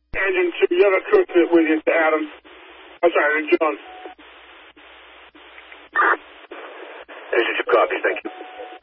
Engine 2, you have a crew fit with you to Adam. I'm sorry, to John. Engine 2 copies, thank you.